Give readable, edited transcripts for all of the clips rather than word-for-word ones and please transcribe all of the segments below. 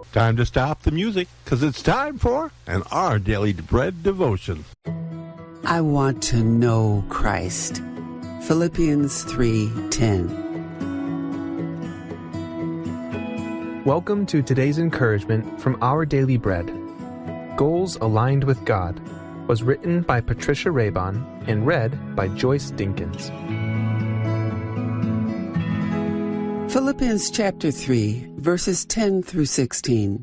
time to stop the music, because it's time for an Our Daily Bread devotion. I want to know Christ. Philippians 3:10. Welcome to today's encouragement from Our Daily Bread. Goals Aligned with God was written by Patricia Raybon and read by Joyce Dinkins. Philippians chapter 3, verses 10 through 16.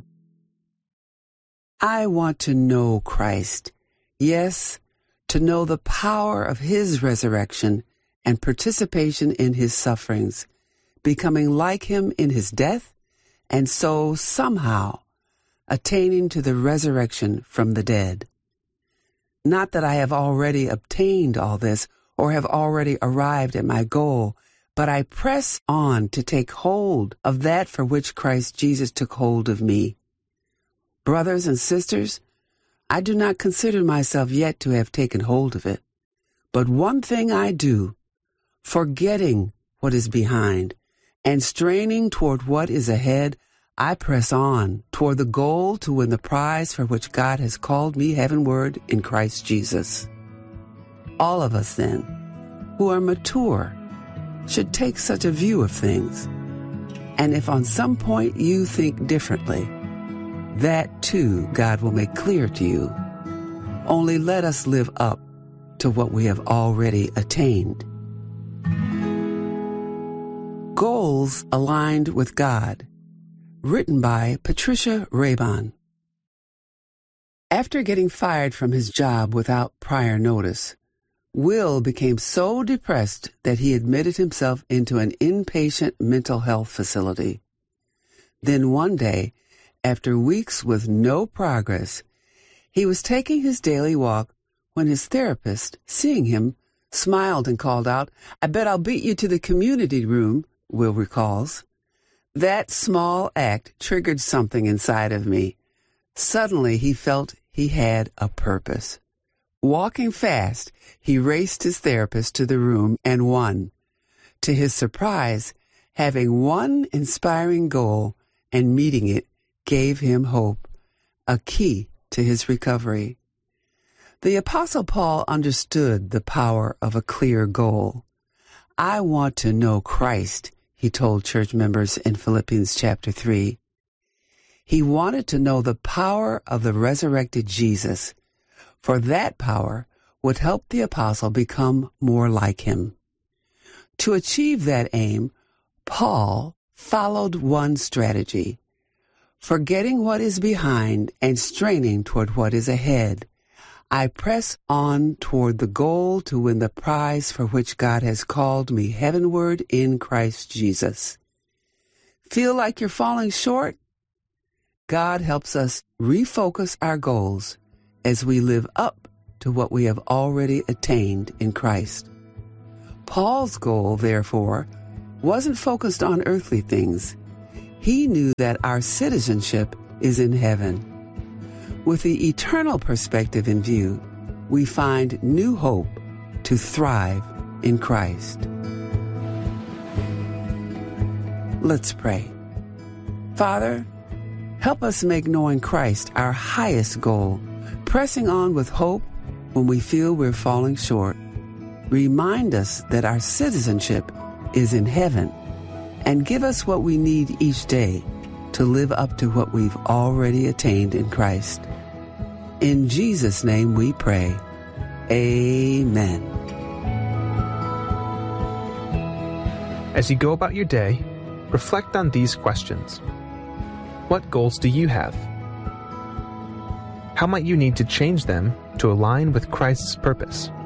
I want to know Christ. Yes, to know the power of His resurrection and participation in His sufferings, becoming like Him in His death, and so somehow attaining to the resurrection from the dead. Not that I have already obtained all this or have already arrived at my goal, but I press on to take hold of that for which Christ Jesus took hold of me. Brothers and sisters, I do not consider myself yet to have taken hold of it. But one thing I do, forgetting what is behind and straining toward what is ahead, I press on toward the goal to win the prize for which God has called me heavenward in Christ Jesus. All of us, then, who are mature, should take such a view of things. And if on some point you think differently, that too God will make clear to you. Only let us live up to what we have already attained. Goals Aligned with God, written by Patricia Raybon. After getting fired from his job without prior notice, Will became so depressed that he admitted himself into an inpatient mental health facility. Then one day, after weeks with no progress, he was taking his daily walk when his therapist, seeing him, smiled and called out, "I bet I'll beat you to the community room," Will recalls. That small act triggered something inside of me. Suddenly he felt he had a purpose. Walking fast, he raced his therapist to the room and won. To his surprise, having one inspiring goal and meeting it gave him hope, a key to his recovery. The Apostle Paul understood the power of a clear goal. I want to know Christ, he told church members in Philippians chapter 3. He wanted to know the power of the resurrected Jesus, for that power would help the apostle become more like him. To achieve that aim, Paul followed one strategy. Forgetting what is behind and straining toward what is ahead, I press on toward the goal to win the prize for which God has called me heavenward in Christ Jesus. Feel like you're falling short? God helps us refocus our goals as we live up to what we have already attained in Christ. Paul's goal, therefore, wasn't focused on earthly things. He knew that our citizenship is in heaven. With the eternal perspective in view, we find new hope to thrive in Christ. Let's pray. Father, help us make knowing Christ our highest goal, pressing on with hope when we feel we're falling short. Remind us that our citizenship is in heaven, and give us what we need each day to live up to what we've already attained in Christ. In Jesus' name we pray. Amen. As you go about your day, reflect on these questions. What goals do you have? How might you need to change them to align with Christ's purpose?